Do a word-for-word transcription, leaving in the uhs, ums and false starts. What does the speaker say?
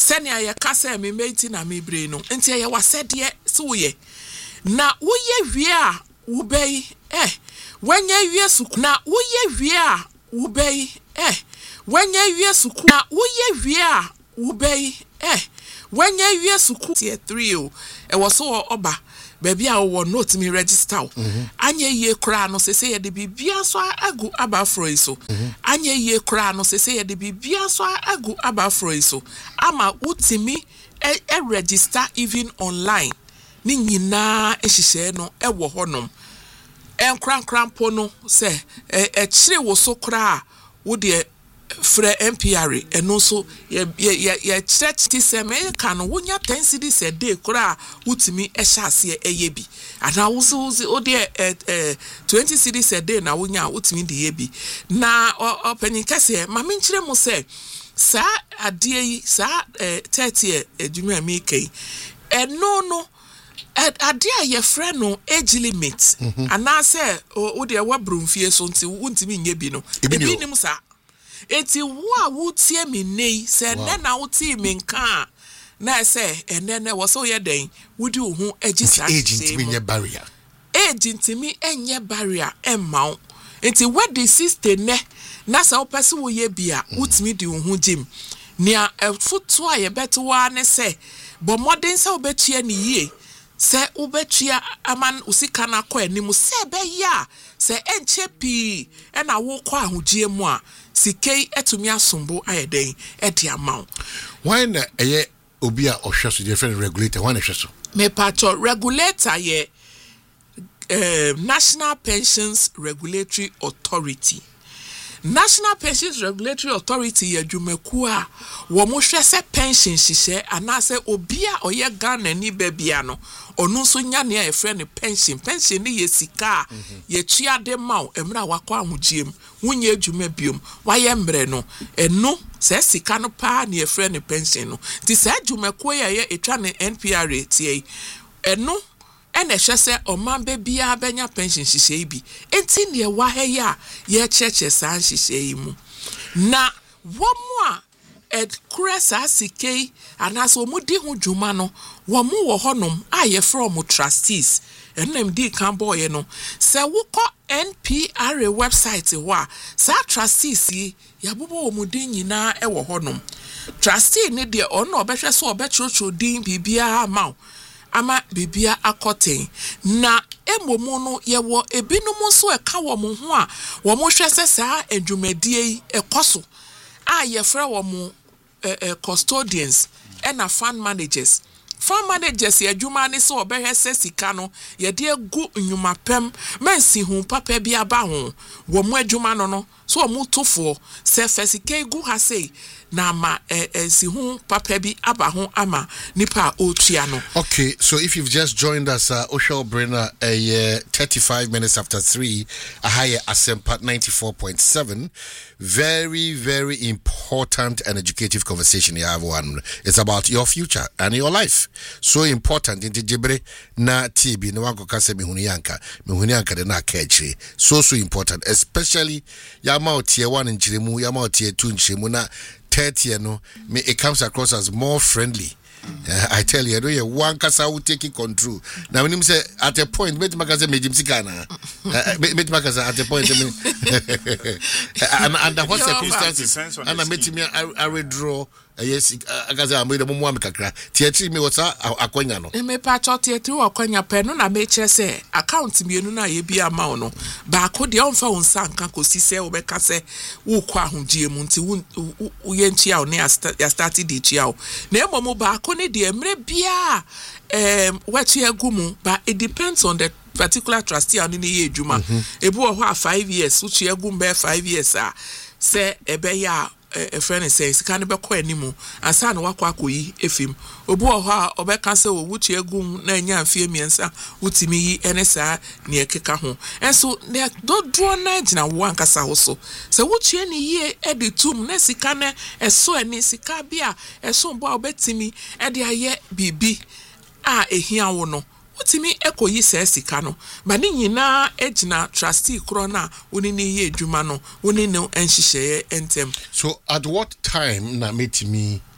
senia ye kasa me meti na me bre no enti ye wasede se wo ye na wo ye wie a wo bai eh wanya wie suku na wo ye wie a wo bai eh wanya wie suku na wo ye wie a wo bai eh wanya wie suku tier three o e wo so oba baby a wo note me register anya ye kra no se se ye de bibia so agu abafro so anya ye kra no se se ye de bibia so agu abafro so ama utimi e, e register even online ni nyina ehihye no e wo honom enkran krampo no se e, e kire wo so kra wo de frɛ M P R eno so ye ye ye church ti se me ka no wonya ten cities a day kura utimi ehya ase eye bi ana wo so o de eh twenty cities a day na wonya utimi de ye bi na opening kase ma me nkyere mo se sa ade yi sa thirty adwuma mi kai eno no ade a ye frɛ no age limit ana se o de wa brumfie so nti wontimi nye bi no ebi nim sa eti wo a wotie me nei se ne na wotie me nka na se ene ne wo so ye den wodi wo hu agisa agent me nye barrier agent me enye barrier emma enti wadi sister ne na se opese wo ye bia wotimi di wo hu jim nia efoto a ye beto wa ne se bo modern se obetua ne yie se obetua aman usika na kwa anim se be ya se enche pi e na wo kwa ahodie mu a sikei etumi asombo ayeden e di amount why na eye obi a ohwe so different regulator why na hwe so me patcho regulator ye uh, National Pensions Regulatory Authority National Pensions Regulatory Authority ye dwumaku a wo mo hwe se pension hihye anase obi a oye Ghana ni babia no onu so nya ne e frɛ ne pension pension ne ye sika ye tua de maw emra wakɔ ahodiem wunye adwuma biom waye mbre no enu se sika no pa ne e frɛ ne pension no ti sa dwumaku ye ye etwa ne N P R tie enu ene hwe se omambe bia benya pension hihye bi enti ne wa he ya ye cheche san hihye mu na womu a ed kuresa sikei anaso mudi hu dwuma no womu wo honom aye from trustees enem di kan boy no se wukọ N P R website wa sa trustees yi yabobo omudi nyina e wo honom trustee ne de ono obehwe so obetrocho din bibia ama ama bibia akoten na emomo no yewo ebinom so e ka wo mo ho a wo mo hwe se sa adwumadie yi ekoso a ye fra wo mo Uh, uh, custodians and a fund managers. Fund managers ye adwuma ne so obehwe se sika no ye de gu nyuma pem mensi hu papa bia ba ho wo mo adwuma no no so mo tofo se fesika gu ha sei na ma eh, eh, si hu papa bi aba ho ama nipa otua no. Okay, so if you've just joined us, uh, Oshel Brenner, a uh, thirty-five minutes after three, a higher Asempa ninety-four point seven. Very, very important and educative conversation you have one. It's about your future and your life. So important. Inti jibre na T B na wako kase mihunianka. Mihunianka de na kechi. So, so important. Especially yama tier one in Chirimu, yama tier two in Chirimu na thirty, you know, it comes across as more friendly. Uh, I tell you, I know you one kasa will take control. Now when you say at a point, met makaza mejim sikana. Met makaza at a point. And under what circumstances? And I met me I withdraw. Yes, agaza I made a mumu amekakra. Tiatri me what's akonya no. Me patcho tiatri akonya pe no na me che se account mienu na ye bia ma no. Ba ko de onfa wonsa nka kosi se wo beka se wo kwa ahodie mu nti wo ye ntia o ne ya start di tia o. Na emomo ba ko ne de emre bia um wetu agumu but it depends on the particular trustee on ni ye adwuma. Ebu ho a five years, uchi agum be five years a se ebe ya a friend says can be ko animu ansa na wakọ akoyi efim obu oho a obeka se wo wuchi egum na anya afie miensa wutimi yi ene saa ne ekeka ho enso ne dodro na gina wo ankasa ho so se wuchi eni ye editum na sika na eso eni sika bia eso mbo obetimi e de aye bibi a ehia wo no utimi ekoyi se sika no ba ni nyina ejina trustee kro na woni ni ye adwuma no woni no enhihye entem. So at what time na metimi